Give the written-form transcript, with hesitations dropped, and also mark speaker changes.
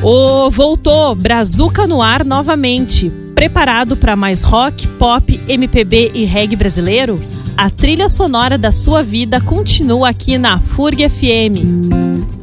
Speaker 1: Voltou Brazuca no ar novamente. Preparado para mais rock, pop, MPB e reggae brasileiro? A trilha sonora da sua vida continua aqui na FURG FM.